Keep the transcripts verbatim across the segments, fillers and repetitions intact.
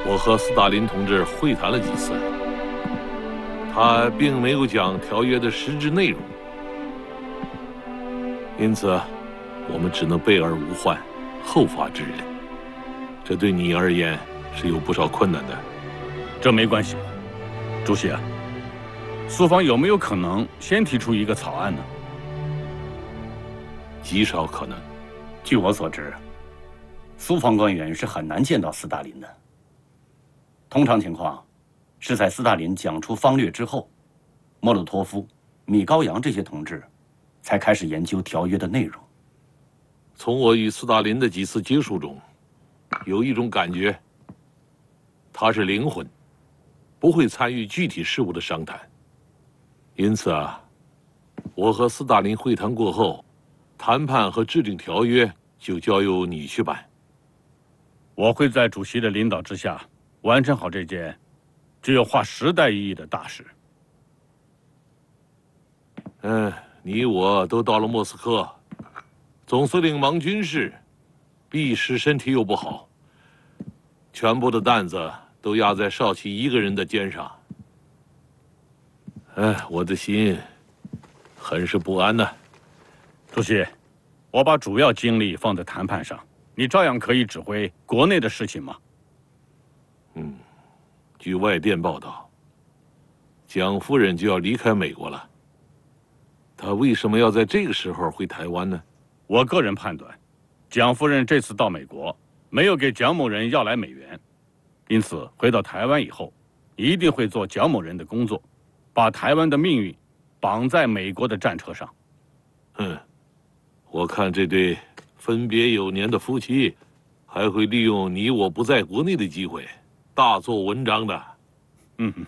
我和斯大林同志会谈了几次，他并没有讲条约的实质内容，因此我们只能备而无患，后发制人。这对你而言是有不少困难的。 这没关系，主席啊，苏方有没有可能先提出一个草案呢？ 极少可能。 据我所知，苏方官员是很难见到斯大林的。通常情况，是在斯大林讲出方略之后，莫洛托夫、米高扬这些同志才开始研究条约的内容。 从我与斯大林的几次接触中，有一种感觉，他是灵魂，不会参与具体事务的商谈。因此啊，我和斯大林会谈过后，谈判和制定条约就交由你去办。 我会在主席的领导之下，完成好这件只有划时代意义的大事。 嗯，你我都到了莫斯科，总司令忙军事，毕师身体又不好，全部的担子都压在少奇一个人的肩上。哎，我的心很是不安呐。 主席，我把主要精力放在谈判上，你照样可以指挥国内的事情吗？ 嗯，据外电报道，蒋夫人就要离开美国了。她为什么要在这个时候回台湾呢？ 我个人判断，蒋夫人这次到美国，没有给蒋某人要来美元，因此回到台湾以后，一定会做蒋某人的工作，把台湾的命运绑在美国的战车上。 嗯，我看这对分别有年的夫妻，还会利用你我不在国内的机会，大做文章的。 嗯哼。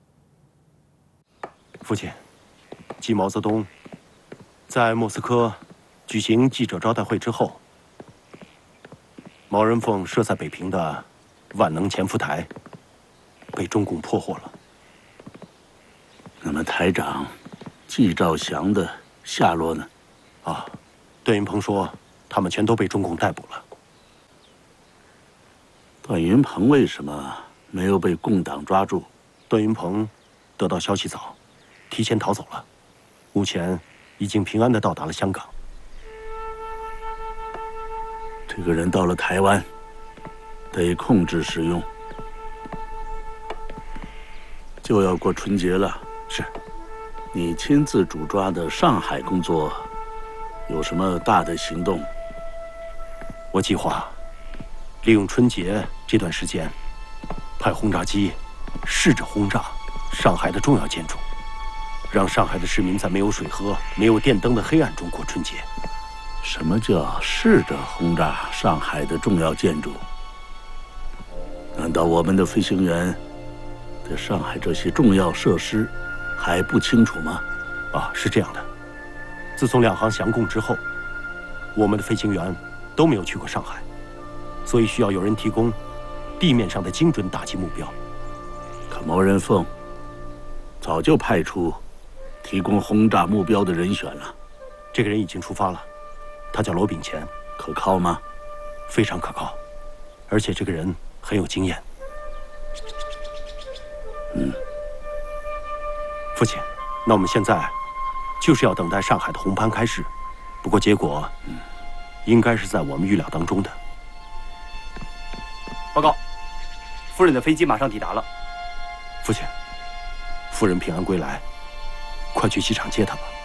父亲，继毛泽东在莫斯科举行记者招待会之后，毛人凤设在北平的万能潜伏台被中共破获了。 那么台长季兆祥的下落呢？ 啊，段云鹏说他们全都被中共逮捕了。 段云鹏为什么没有被共党抓住？ 段云鹏得到消息早，提前逃走了，目前已经平安地到达了香港。 这个人到了台湾，得控制使用。就要过春节了， 是。 你亲自主抓的上海工作，有什么大的行动？ 我计划利用春节这段时间，派轰炸机试着轰炸上海的重要建筑，让上海的市民在没有水喝、没有电灯的黑暗中过春节。 什么叫试着轰炸上海的重要建筑？难道我们的飞行员对上海这些重要设施还不清楚吗？ 啊，是这样的。自从两航降共之后，我们的飞行员都没有去过上海，所以需要有人提供地面上的精准打击目标。 可毛人凤早就派出提供轰炸目标的人选了。 这个人已经出发了，他叫罗秉乾。 可靠吗？ 非常可靠，而且这个人很有经验。 嗯， 父亲，那我们现在就是要等待上海的红盘开市，不过结果，嗯，应该是在我们预料当中的。 报告，夫人的飞机马上抵达了。 父亲，夫人平安归来，快去机场接她吧。